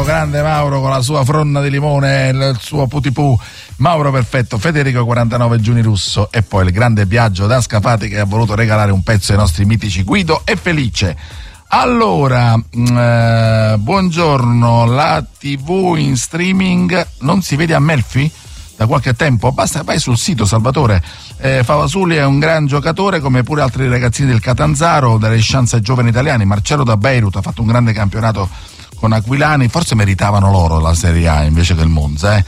grande Mauro con la sua fronna di limone, il suo putipù. Mauro perfetto, Federico 49 Giuni Russo e poi il grande Biagio da Scafati che ha voluto regalare un pezzo ai nostri mitici Guido e Felice. Allora, buongiorno, la TV in streaming non si vede a Melfi da qualche tempo? Basta, vai sul sito, Salvatore. Favasuli è un gran giocatore come pure altri ragazzini del Catanzaro, dare chance ai giovani italiani. Marcello da Beirut ha fatto un grande campionato con Aquilani, forse meritavano loro la Serie A invece che il Monza.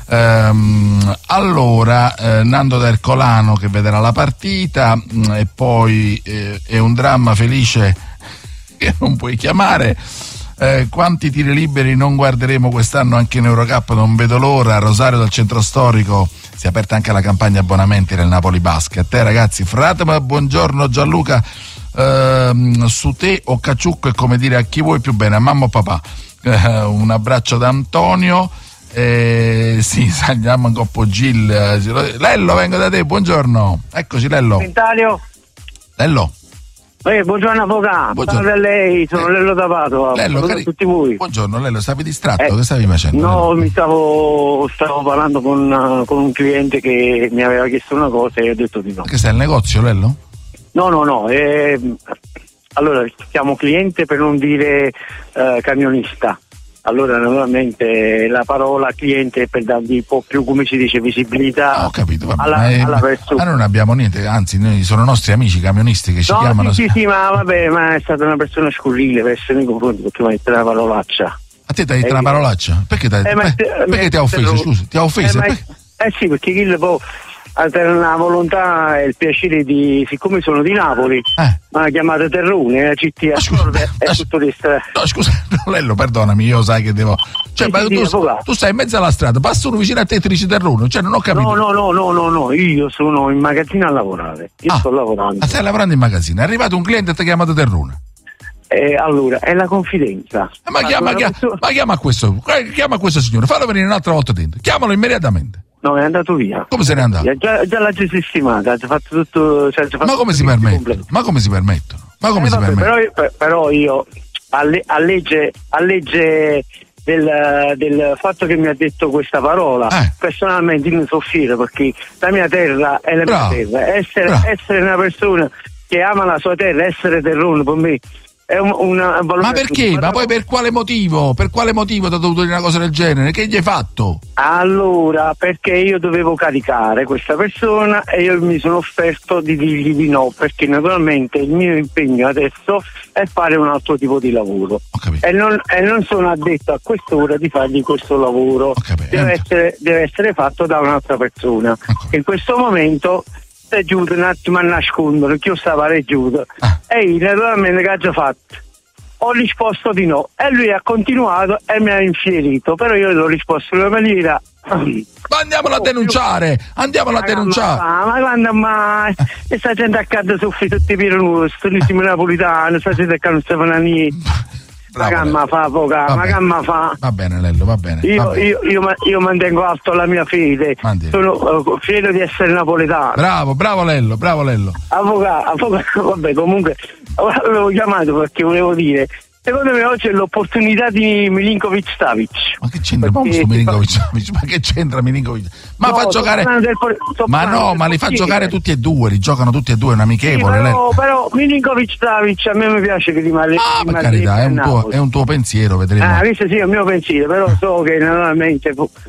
Allora, Nando da Ercolano che vedrà la partita e poi è un dramma Felice che non puoi chiamare. Quanti tiri liberi non guarderemo quest'anno anche in Eurocup, non vedo l'ora. Rosario dal centro storico, si è aperta anche la campagna abbonamenti del Napoli Basket. Ragazzi, Fratma, buongiorno Gianluca, su te o Caciucco è come dire a chi vuoi più bene, a mamma o papà. Un abbraccio da Antonio. Sì, andiamo in Coppo Gil. Lello, vengo da te, buongiorno. Eccoci Lello. Lello. Buongiorno avvocato, buongiorno a lei, sono Lello da Padova. Lello, a tutti voi. Buongiorno Lello, stavi distratto? Che stavi facendo? No, mi stavo parlando con un cliente che mi aveva chiesto una cosa e ho detto di no. Che sei al negozio Lello? No, allora chiamo cliente per non dire camionista. Allora naturalmente la parola cliente per dargli un po' più, come si dice, visibilità. Ho capito, alla persona. Ma non abbiamo niente, anzi noi sono nostri amici camionisti che ci chiamano. Sì, ma vabbè, ma è stata una persona scurrile per essere nei confronti, perché mi ha detto una parolaccia. A te ti ha detto una parolaccia? Perché ti ha offeso? Scusa, ti ha offeso? Sì, perché chi poi per una volontà e il piacere di, siccome sono di Napoli, mi ha chiamato Terrone, la CT a Nord e tutto questo. No, scusa, Lello, perdonami, io sai che devo. Cioè, tu stai in mezzo alla strada, passa uno vicino a te e ti dice Terrone, cioè non ho capito. No, io sono in magazzino a lavorare. Sto lavorando. Ma stai lavorando in magazzino, è arrivato un cliente e ti ha chiamato Terrone. Allora, è la confidenza. Ma chiama questo signore, fallo venire un'altra volta dentro, chiamalo immediatamente. No, è andato via. Come se n'è andato? Già l'ha già sistemata, ha fatto tutto. Ma come si permettono? Ma come si permettono? Però io a legge del fatto che mi ha detto questa parola, personalmente io mi sono fiero perché la mia terra è la mia terra. Essere una persona che ama la sua terra, essere Terrone per me è una ma perché? Ma poi per quale motivo? Per quale motivo ti ha dovuto dire una cosa del genere? Che gli hai fatto? Allora, perché io dovevo caricare questa persona e io mi sono offerto di dirgli di no, perché naturalmente il mio impegno adesso è fare un altro tipo di lavoro e non sono addetto a quest'ora di fargli questo lavoro. Deve essere fatto da un'altra persona che in questo momento è giunto un attimo a nascondere che io stavo reggiuto e io naturalmente che ha già fatto, ho risposto di no e lui ha continuato e mi ha infierito, però io l'ho risposto in una maniera. Ma andiamolo a denunciare, ma quando mai sta gente a casa soffre tutti i pironusi, tutti i napolitani, sta gente a Stefanani. Ma gamma fa, va bene Lello, va bene. Io mantengo alto la mia fede. Sono fiero di essere napoletano. Bravo Lello. Avvocato, vabbè, comunque avevo chiamato perché volevo dire, secondo me oggi è l'opportunità di Milinkovic-Savic. Ma che c'entra Milinkovic-Savic? Ma che c'entra Milinkovic? Ma fa giocare. Ma li fa giocare tutti e due, li giocano tutti e due, è un amichevole. Però Milinkovic-Savic a me mi piace che rimane. Per carità, è un tuo pensiero, vedremo. Questo sì, è un mio pensiero, però so che naturalmente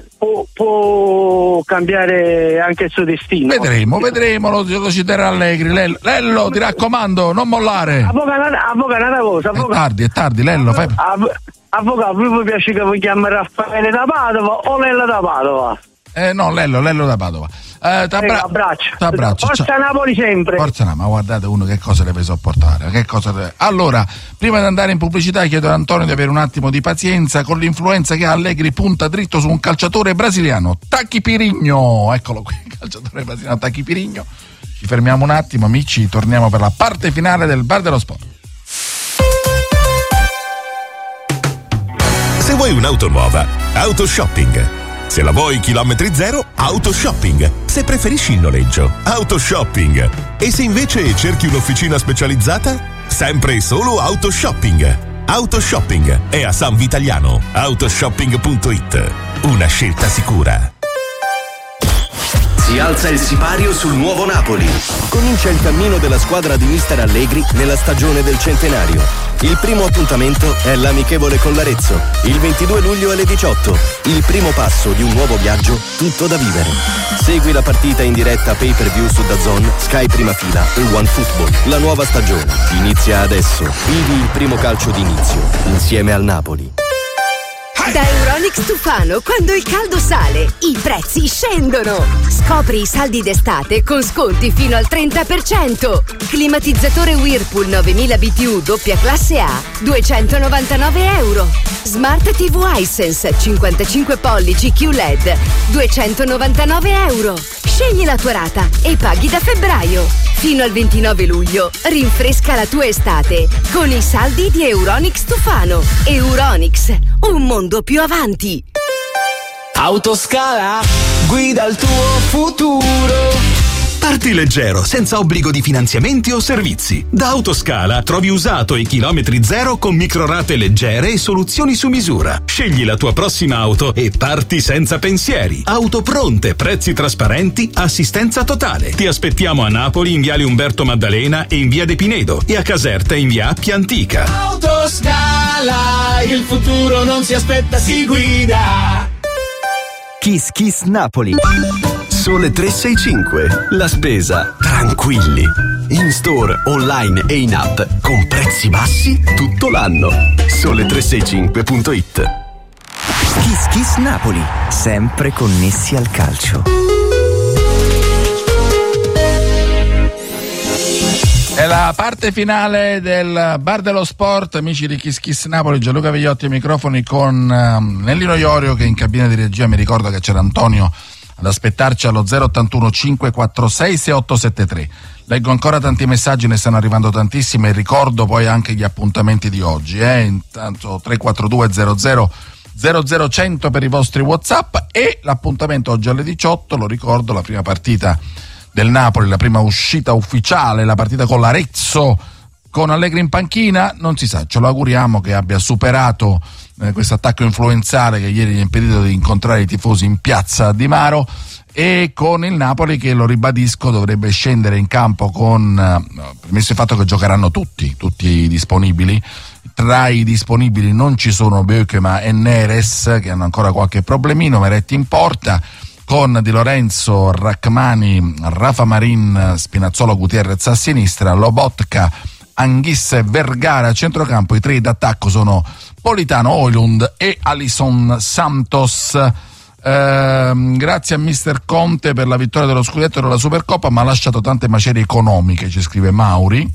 può cambiare anche il suo destino. Vedremo, lo ci terrà allegri. Lello, ti raccomando, non mollare. Avvocato, una cosa. È tardi, Lello. Avvocato, mi piace che vi chiami Raffaele da Padova o Lello da Padova? No, Lello da Padova. T'abbraccio. Forza Napoli sempre. Forza Napoli, ma guardate uno che cosa deve sopportare. Allora, prima di andare in pubblicità chiedo ad Antonio di avere un attimo di pazienza. Con l'influenza che ha Allegri punta dritto su un calciatore brasiliano, Tachipirigno. Eccolo qui, il calciatore brasiliano Tachipirigno. Ci fermiamo un attimo, amici, torniamo per la parte finale del Bar dello Sport. Se vuoi un'auto nuova, Autoshopping. Se la vuoi chilometri zero, Autoshopping. Se preferisci il noleggio, Autoshopping. E se invece cerchi un'officina specializzata, sempre e solo Autoshopping. Autoshopping è a San Vitaliano. Autoshopping.it. Una scelta sicura. Si alza il sipario sul nuovo Napoli. Comincia il cammino della squadra di Mister Allegri nella stagione del centenario. Il primo appuntamento è l'amichevole con l'Arezzo, il 22 luglio alle 18. Il primo passo di un nuovo viaggio tutto da vivere. Segui la partita in diretta pay-per-view su DAZN, Sky Prima Fila e OneFootball. La nuova stagione inizia adesso. Vivi il primo calcio d'inizio insieme al Napoli. Da Euronix Tufano, quando il caldo sale, i prezzi scendono. Scopri i saldi d'estate con sconti fino al 30%. Climatizzatore Whirlpool 9000 BTU doppia classe A, €299. Smart TV Hisense 55 pollici QLED, €299. Scegli la tua rata e paghi da febbraio. Fino al 29 luglio, rinfresca la tua estate con i saldi di Euronix Tufano. Euronix, un mondo più avanti. Autoscala, guida il tuo futuro. Parti leggero, senza obbligo di finanziamenti o servizi. Da Autoscala trovi usato e chilometri zero con microrate leggere e soluzioni su misura. Scegli la tua prossima auto e parti senza pensieri. Auto pronte, prezzi trasparenti, assistenza totale. Ti aspettiamo a Napoli in viale Umberto Maddalena e in via De Pinedo e a Caserta in via Appia Antica. Autoscala, il futuro non si aspetta, si guida. Kiss Kiss Napoli. Sole 365. La spesa tranquilli. In store, online e in app con prezzi bassi tutto l'anno. Sole365.it. Kiss Kiss Napoli, sempre connessi al calcio. È la parte finale del Bar dello Sport, amici di Kiss Kiss Napoli. Gianluca Vigliotti ai microfoni con Nellino Iorio, che in cabina di regia mi ricordo che c'era Antonio ad aspettarci allo 081 546 6873. Leggo ancora tanti messaggi, ne stanno arrivando tantissimi, e ricordo poi anche gli appuntamenti di oggi. Intanto 342 00 00100 per i vostri WhatsApp, e l'appuntamento oggi alle 18, lo ricordo, la prima partita del Napoli, la prima uscita ufficiale, la partita con l'Arezzo, con Allegri in panchina. Non si sa, ce lo auguriamo che abbia superato questo attacco influenzale che ieri gli ha impedito di incontrare i tifosi in piazza Di Maro, e con il Napoli che, lo ribadisco, dovrebbe scendere in campo con, premesso il fatto che giocheranno tutti i disponibili. Tra i disponibili non ci sono Beukema e Neres, che hanno ancora qualche problemino, Meretti in porta, con Di Lorenzo, Rachmani, Rafa Marin, Spinazzola, Gutierrez a sinistra, Lobotka, Anghissa e Vergara a centrocampo. I tre d'attacco sono Politano, Højlund e Alisson Santos. Grazie a Mister Conte per la vittoria dello scudetto della Supercoppa, ma ha lasciato tante macerie economiche, ci scrive Mauri.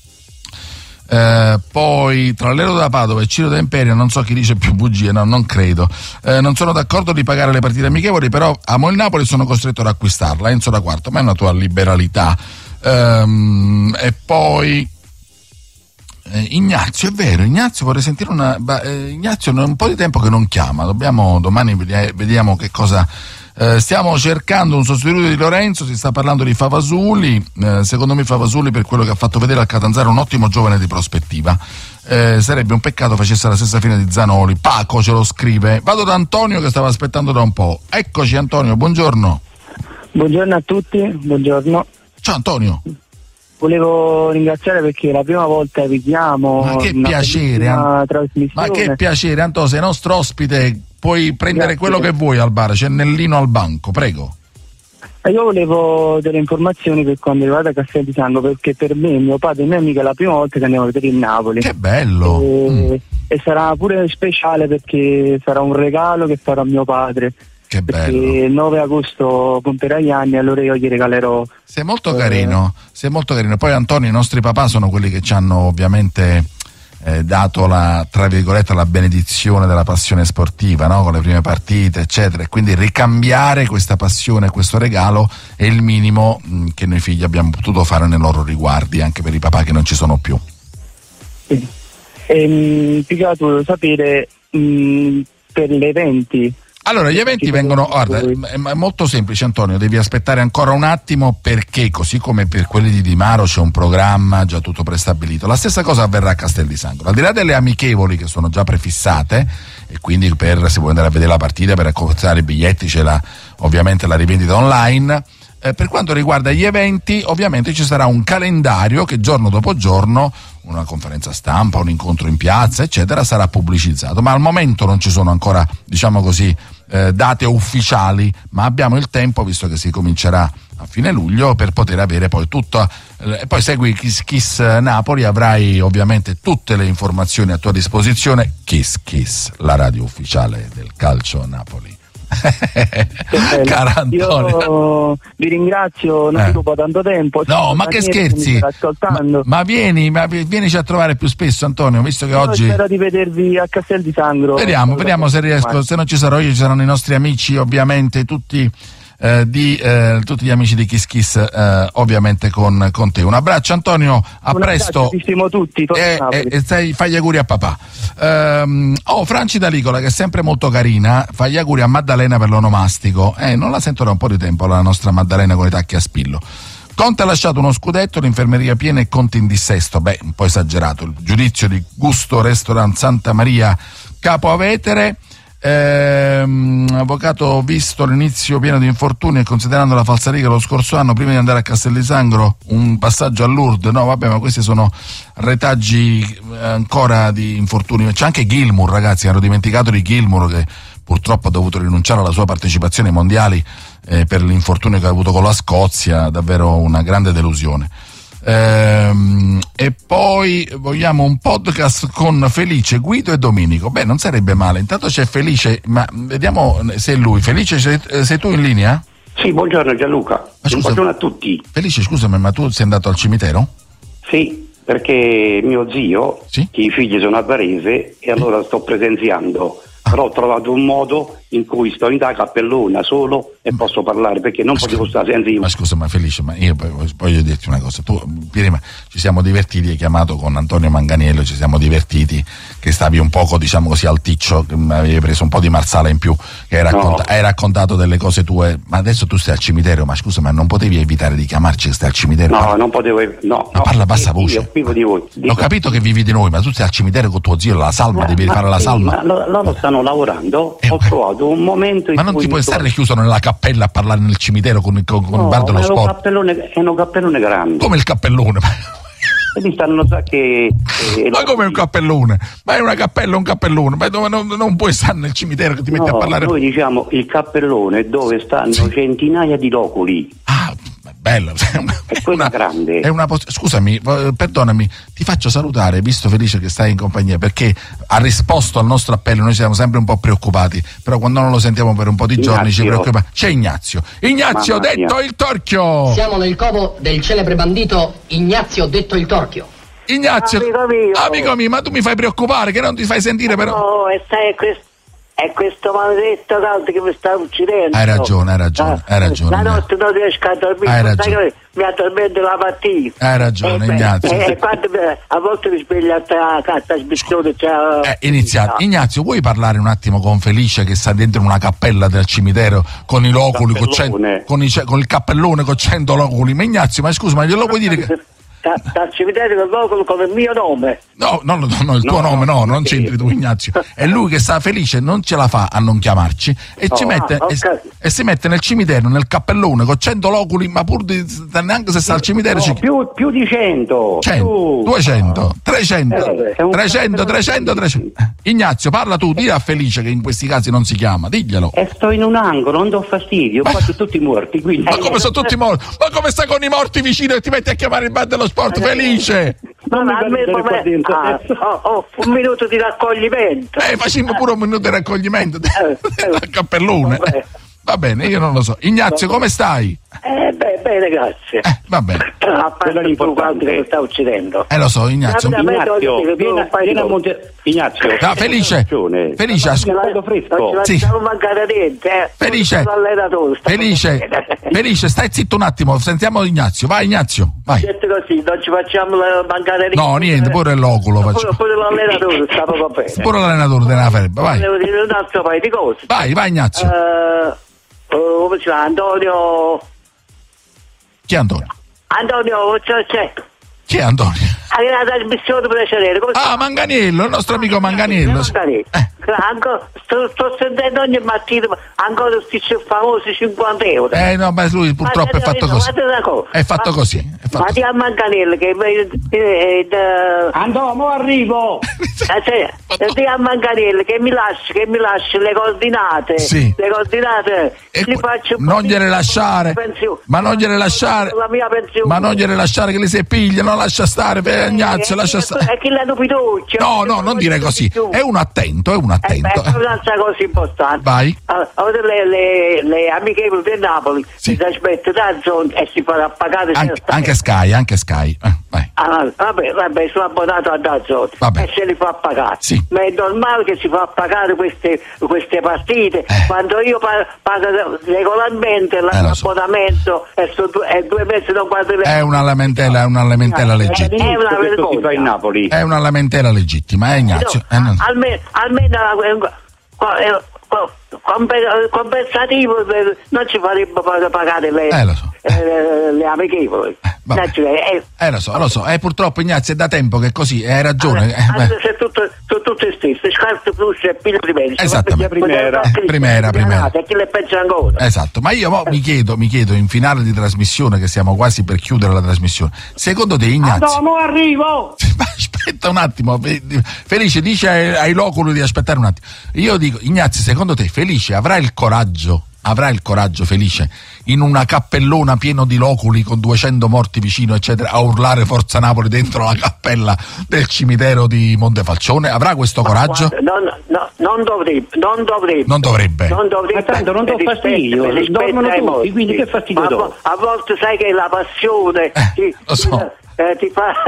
Poi tra l'Ero da Padova e Ciro da Imperia non so chi dice più bugie, no, non credo. Non sono d'accordo di pagare le partite amichevoli, però amo il Napoli, sono costretto ad acquistarla. Enzo da Quarto, ma è una tua liberalità. E poi Ignazio, è vero, Ignazio, vorrei sentire Ignazio è un po' di tempo che non chiama, domani vediamo che cosa. Stiamo cercando un sostituto di Lorenzo, si sta parlando di Favasuli. Secondo me Favasuli, per quello che ha fatto vedere al Catanzaro, è un ottimo giovane di prospettiva. Sarebbe un peccato facesse la stessa fine di Zanoli. Paco ce lo scrive. Vado da Antonio che stava aspettando da un po'. Eccoci Antonio, buongiorno. Buongiorno a tutti, buongiorno. Ciao Antonio. Volevo ringraziare perché è la prima che vi chiamo. Ma che piacere, ma che piacere, Antonio, sei nostro ospite, puoi prendere quello che vuoi al bar, c'è Nellino al banco, prego. Io volevo delle informazioni per quando arrivate a Castel di Sangro, perché per me, mio padre e mia amica è la prima volta che andiamo a vedere il Napoli. Che bello! E sarà pure speciale perché sarà un regalo che farò a mio padre. Che bello. Perché il 9 agosto compierà gli anni, allora io gli regalerò. Sei molto carino, sei molto carino. Poi Antonio, i nostri papà sono quelli che ci hanno ovviamente dato la, tra virgolette, la benedizione della passione sportiva, no? Con le prime partite, eccetera. E quindi ricambiare questa passione, questo regalo è il minimo che noi figli abbiamo potuto fare nei loro riguardi, anche per i papà che non ci sono più. Sì. Più che altro volevo sapere per le eventi. Allora, gli eventi vengono, guarda, è molto semplice, Antonio, devi aspettare ancora un attimo, perché così come per quelli di Di Maro c'è un programma già tutto prestabilito. La stessa cosa avverrà a Castel di Sangro. Al di là delle amichevoli che sono già prefissate, e quindi se vuoi andare a vedere la partita, per acquistare i biglietti c'è ovviamente la rivendita online. Per quanto riguarda gli eventi, ovviamente ci sarà un calendario che giorno dopo giorno, una conferenza stampa, un incontro in piazza, eccetera, sarà pubblicizzato, ma al momento non ci sono ancora, diciamo così, date ufficiali, ma abbiamo il tempo, visto che si comincerà a fine luglio, per poter avere poi tutto. Poi segui Kiss Napoli, avrai ovviamente tutte le informazioni a tua disposizione. Kiss, la radio ufficiale del calcio Napoli. Cara Antonio, io vi ringrazio, non rubo tanto tempo. No, ma che scherzi, ma vienici a trovare più spesso, Antonio, visto che io oggi spero di vedervi a Castel di Sangro. Vediamo se riesco. Se non ci sarò io, ci saranno i nostri amici, ovviamente tutti tutti gli amici di Kiss ovviamente con te. Un abbraccio, Antonio, a presto. Ci stimo tutti. Fai gli auguri a papà. Franci D'Alicola, che è sempre molto carina, fa gli auguri a Maddalena per l'onomastico. Non la sento da un po' di tempo, la nostra Maddalena con i tacchi a spillo. Conte ha lasciato uno scudetto, l'infermeria piena e Conte in dissesto. Un po' esagerato. Il giudizio di Gusto Restaurant Santa Maria Capo Avetere. Avvocato, visto l'inizio pieno di infortuni e considerando la falsariga lo scorso anno, prima di andare a Castel di Sangro, un passaggio a Lourdes. No, vabbè, ma questi sono retaggi ancora di infortuni. C'è anche Gilmour, ragazzi, ero dimenticato di Gilmour, che purtroppo ha dovuto rinunciare alla sua partecipazione ai mondiali per l'infortunio che ha avuto con la Scozia. Davvero una grande delusione. E poi vogliamo un podcast con Felice, Guido e Domenico. Non sarebbe male. Intanto c'è Felice, ma vediamo se è lui. Felice, sei tu in linea? Sì, buongiorno Gianluca. Buongiorno a tutti. Felice, scusami, ma tu sei andato al cimitero? Sì, perché mio zio, che i figli sono a Varese, e allora sto presenziando. Però ho trovato un modo in cui sto in da cappellona solo e posso parlare, perché non potevo stare senza io. Ma scusa, ma Felice, ma io voglio dirti una cosa. Tu prima ci siamo divertiti, hai chiamato con Antonio Manganiello, ci siamo divertiti, che stavi un poco, diciamo così, al ticcio, che avevi preso un po' di marsala in più, che hai raccontato delle cose tue, ma adesso tu stai al cimitero. Ma scusa, ma non potevi evitare di chiamarci che stai al cimitero? No, non potevo, ma parla a bassa voce. Io vivo di voi. Ho capito che vivi di noi, ma tu stai al cimitero con tuo zio, la salma, devi fare la salma. Ma loro stanno lavorando, ho trovato un momento in ma non ti puoi stare chiuso nella cappella a parlare nel cimitero con il bar dello sport? È un cappellone grande. Come il cappellone? Quindi stanno ma come un cappellone? Ma è una cappella, un cappellone? Ma non puoi stare nel cimitero che ti metti a parlare? Noi diciamo il cappellone dove stanno centinaia di loculi. Bello, è quella grande. Scusami, perdonami, ti faccio salutare, visto Felice che stai in compagnia, perché ha risposto al nostro appello. Noi siamo sempre un po' preoccupati, però quando non lo sentiamo per un po' di giorni ci preoccupa. C'è Ignazio, detto il Torchio. Siamo nel covo del celebre bandito Ignazio, detto il Torchio. Ignazio, amico mio, ma tu mi fai preoccupare, che non ti fai sentire però. No, è questo maledetto caldo che mi sta uccidendo. Hai ragione. La notte non riesco a dormire, mi addormento la mattina. Hai ragione, Ignazio. Quando a volte mi sveglio a trasmissione. Ignazio, vuoi parlare un attimo con Felice, che sta dentro una cappella del cimitero con i loculi, con il cappellone con 100 loculi? Ma Ignazio, ma scusa, ma glielo puoi dire che... Dal cimitero del loculo con il mio nome. No, il tuo nome non c'entri tu, Ignazio. È lui che sta Felice, non ce la fa a non chiamarci e e si mette nel cimitero, nel cappellone con 100 loculi, ma pur neanche se sta al cimitero più di 100. 200, 300. Come? Ignazio, parla tu, di a Felice che in questi casi non si chiama, diglielo. E sto in un angolo, non do fastidio, qua sono tutti morti, quindi. Ma come sono tutti morti? Ma come stai con i morti vicino e ti metti a chiamare il bar dello sport, Felice? Un minuto di raccoglimento. Facciamo pure un minuto di raccoglimento del cappellone. Va bene, io non lo so. Ignazio, come stai? bene, grazie. Va bene. A parte tu quanto che sta uccidendo. Lo so, Ignazio. Ignazio. Felice. Fresco. Sì. Felice, stai zitto un attimo, sentiamo Ignazio. Vai Ignazio, vai. Così, non ci facciamo mancare niente. No, niente, pure l'oculo facciamo. Pure l'allenatore sta proprio bene. Pure l'allenatore della Ferebbe, vai. Devo dire un altro paio di cose. Vai Ignazio. Come si chiama? Antonio. Chi è Antonio? Antonio, c'è. Chi è Antonio? La trasmissione precedente. Manganiello, il nostro amico Manganiello. Sto sentendo ogni mattina ancora questi famosi 50 euro. No, ma lui purtroppo è fatto così. È fatto così. Ma ti a Manganiello che Andiamo, arrivo. Ti a Manganiello che mi lasci le coordinate. Sì. Le coordinate li faccio. Non gliele lasciare. Ma non gliele lasciare. La mia pensione. Ma non gliele lasciare che li si piglia, non lascia stare per Ignazio, lascia stare. È che l'hanno piduccia. No, non dire così. È uno attento. È una cosa importante. Vai. Le amichevoli del Napoli si aspetta da zona e si farà pagare anche Sky. Vai. Vabbè, sono abbonato a Dazzone e se li fa pagare. Sì. Ma è normale che si fa pagare queste partite quando io pago regolarmente l'abbonamento e 2 mesi non guardo le... È una lamentela legittima. È una vergogna. In Napoli. È una lamentela legittima, Ignazio. Almeno compensativo non ci farebbe pagare le amichevoli. Lo so. Purtroppo Ignazio è da tempo che è così, hai ragione. Sono tutte stesse, scarto plus e pilo di medici. Esattamente. Primera. E chi le pensa ancora. Esatto, ma io mi chiedo in finale di trasmissione, che stiamo quasi per chiudere la trasmissione, secondo te Ignazio... No, arrivo! Aspetta un attimo, Felice dice ai loculi di aspettare un attimo. Io dico, Ignazio, secondo te Felice avrà il coraggio Felice, in una cappellona pieno di loculi con 200 morti vicino eccetera, a urlare Forza Napoli dentro la cappella del cimitero di Montefalcione? Avrà questo coraggio? Non dovrebbe. Ma tanto non do fastidio, dormono tutti, quindi che fastidio do? A volte sai che la passione lo so. ti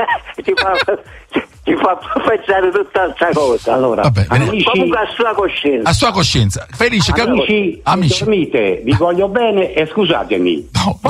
fa pensare tutt'altra cosa. Allora, comunque a sua coscienza. Felice, amici, dormite, vi voglio bene e scusatemi.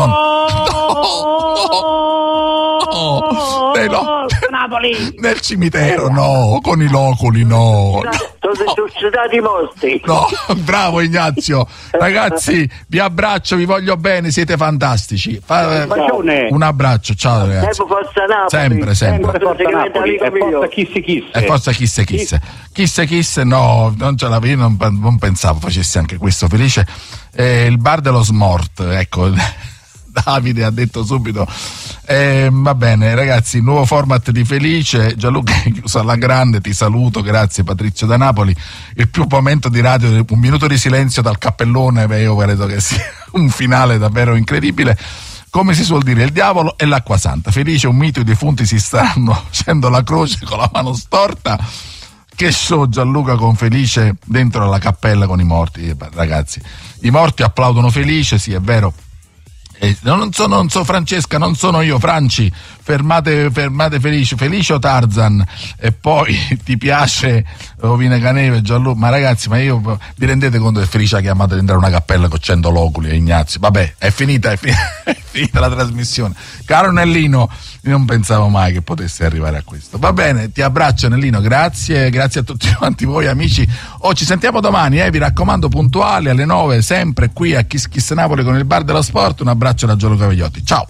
Napoli. Nel cimitero con i loculi sono suscitati morti. Bravo Ignazio. Ragazzi, vi abbraccio, vi voglio bene, siete fantastici. Un abbraccio, ciao ragazzi. Sempre Forza Napoli. E forza Kiss, no, non ce l'avevo, non pensavo facessi anche questo, Felice. Il bar dello Smort, ecco. Davide ha detto subito. Va bene ragazzi, nuovo format di Felice. Gianluca è chiuso alla grande, ti saluto, grazie Patrizio da Napoli. Il più momento di radio, un minuto di silenzio dal cappellone, io credo che sia un finale davvero incredibile. Come si suol dire, il diavolo e l'acqua santa. Felice, un mito, i defunti si stanno facendo la croce con la mano storta. Che show Gianluca con Felice dentro la cappella con i morti. Ragazzi, i morti applaudono Felice, sì è vero. Non so Francesca, non sono io, Franci, fermate Felice o Tarzan. E poi ti piace Ovine Caneve, Gianluca? Ma ragazzi, ma io vi rendete conto che Felice ha chiamato ad entrare una cappella con 100 loculi e Ignazio? Vabbè, è finita la trasmissione. Caro Nellino, io non pensavo mai che potesse arrivare a questo. Va bene, ti abbraccio Nellino, grazie a tutti quanti voi amici. Ci sentiamo domani, vi raccomando, puntuali alle 9, sempre qui a Kiss Napoli con il bar dello sport. Un abbraccio da Gianluca Vegliotti, ciao.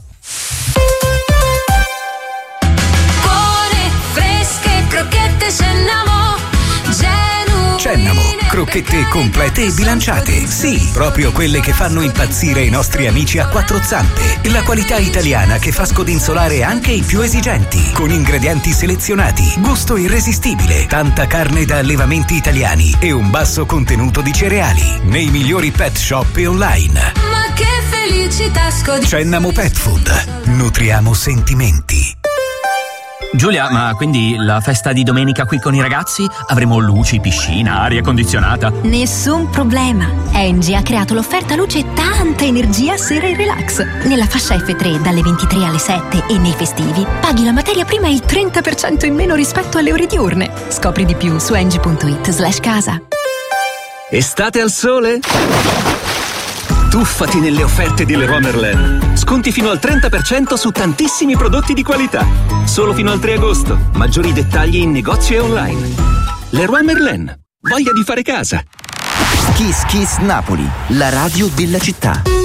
Buone, fresche, crocchette Cennamo, crocchette complete e bilanciate. Sì, proprio quelle che fanno impazzire i nostri amici a quattro zampe. La qualità italiana che fa scodinzolare anche i più esigenti. Con ingredienti selezionati, gusto irresistibile, tanta carne da allevamenti italiani e un basso contenuto di cereali. Nei migliori pet shop e online. Ma che felicità Cennamo Pet Food. Nutriamo sentimenti. Giulia, ma quindi la festa di domenica qui con i ragazzi? Avremo luci, piscina, aria condizionata? Nessun problema. Engie ha creato l'offerta luce tanta energia sera e relax. Nella fascia F3 dalle 23 alle 7 e nei festivi paghi la materia prima il 30% in meno rispetto alle ore diurne. Scopri di più su engie.it/casa. Estate al sole? Tuffati nelle offerte di Leroy Merlin. Sconti fino al 30% su tantissimi prodotti di qualità. Solo fino al 3 agosto. Maggiori dettagli in negozio e online. Leroy Merlin. Voglia di fare casa. Kiss Kiss Napoli, la radio della città.